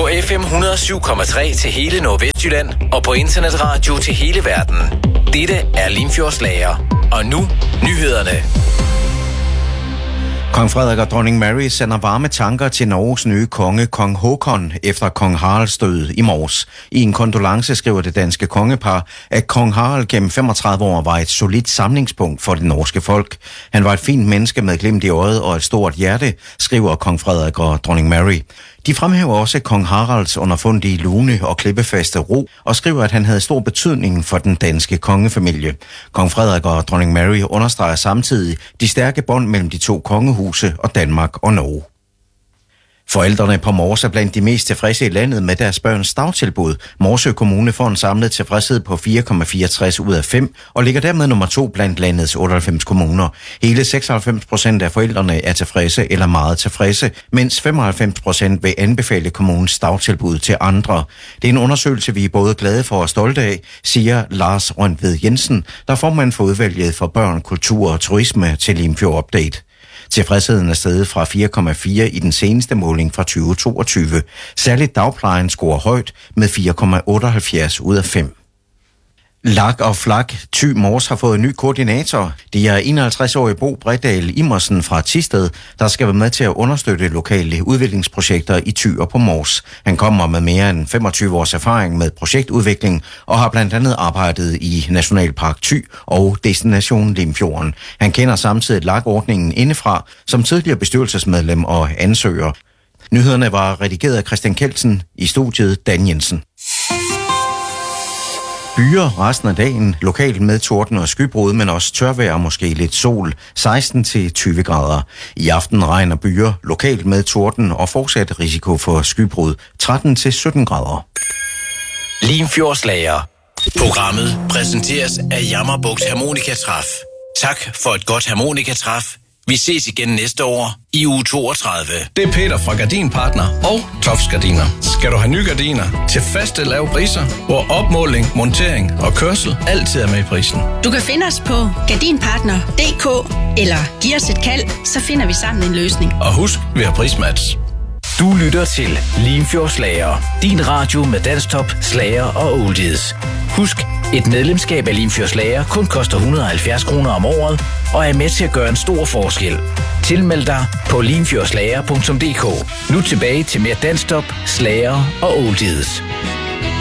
På FM 107,3 til hele Nordvestjylland og på internetradio til hele verden. Dette er Limfjords Lager. Og nu, nyhederne. Kong Frederik og dronning Mary sender varme tanker til Norges nye konge, kong Håkon, efter kong Haralds død i morges. I en kondolence skriver det danske kongepar, at kong Harald gennem 35 år var et solidt samlingspunkt for det norske folk. Han var et fint menneske med glimt i øjet og et stort hjerte, skriver kong Frederik og dronning Mary. De fremhæver også kong Haralds underfundige lune og klippefaste ro, og skriver, at han havde stor betydning for den danske kongefamilie. Kong Frederik og dronning Mary understreger samtidig de stærke bånd mellem de to kongehuse og Danmark og Norge. Forældrene på Mors er blandt de mest tilfredse i landet med deres børns dagtilbud. Morsø Kommune får en samlet tilfredshed på 4,64 ud af 5 og ligger dermed nummer 2 blandt landets 98 kommuner. Hele 96% af forældrene er tilfredse eller meget tilfredse, mens 95% vil anbefale kommunens dagtilbud til andre. Det er en undersøgelse, vi er både glade for og stolte af, siger Lars Røntved Jensen, der er formand for udvalget for børn, kultur og turisme til Limfjord Update. Tilfredsheden er steget fra 4,4 i den seneste måling fra 2022. Særligt dagplejen scorer højt med 4,78 ud af 5. Lak og Flak Thy Mors har fået en ny koordinator. Det er 51-årige Bo Bredal Imersen fra Thisted, der skal være med til at understøtte lokale udviklingsprojekter i Thy og på Mors. Han kommer med mere end 25 års erfaring med projektudvikling og har blandt andet arbejdet i Nationalpark Thy og Destination Limfjorden. Han kender samtidig LAK-ordningen indefra som tidligere bestyrelsesmedlem og ansøger. Nyhederne var redigeret af Christian Kelsen, i studiet Dan Jensen. Byer resten af dagen, lokalt med torden og skybrud, men også tørvejr og måske lidt sol, 16-20 grader. I aften regner byer, lokalt med torden og fortsat risiko for skybrud, 13-17 grader. Limfjords Lager. Programmet præsenteres af Jammerbugt Harmonikatræf. Tak for et godt harmonikatræf. Vi ses igen næste år i uge 32. Det er Peter fra Gardinpartner og Tofs Gardiner. Skal du have nye gardiner til faste lave priser, hvor opmåling, montering og kørsel altid er med i prisen. Du kan finde os på gardinpartner.dk eller giv os et kald, så finder vi sammen en løsning. Og husk, vi har prismatch. Du lytter til Limfjords Lager. Din radio med danstop, slager og oldies. Husk, et medlemskab af Limfjords Lager kun koster 170 kroner om året og er med til at gøre en stor forskel. Tilmeld dig på limfjordslager.dk. Nu tilbage til mere danstop, slager og oldies.